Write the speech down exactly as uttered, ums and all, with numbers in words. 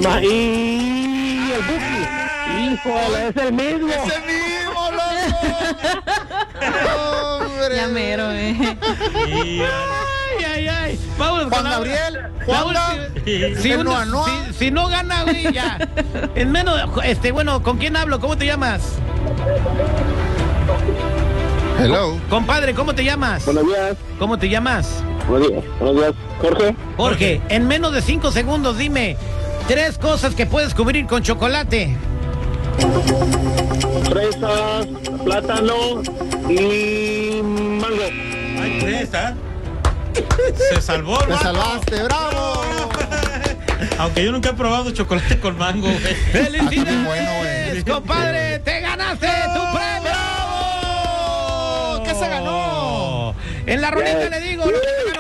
Ma- y el Buki. Híjole, es el mismo. ¡Es el mismo, loco! ¡Hombre! Ya mero, eh. Ay, ay, ay. Vamos Juan con la- Gabriel, la Juanga, última. Si, el uno- Noa Noa. si- si no gana, güey, ya. En menos, este, bueno, ¿con quién hablo? ¿Cómo te llamas? Hello. Compadre, ¿cómo te llamas? Buenos días. ¿Cómo te llamas? Buenos días. Buenos días. Jorge. Jorge, en menos de cinco segundos dime tres cosas que puedes cubrir con chocolate. Fresas, plátano y mango. Ay, fresa. Se salvó, Te hermano. salvaste, bravo. Aunque yo nunca he probado chocolate con mango, güey. ¡Felicidades! Así bueno, güey. Compadre, te ganaste tu premio. ¿Qué se ganó? En la rolita Yes. le digo lo que te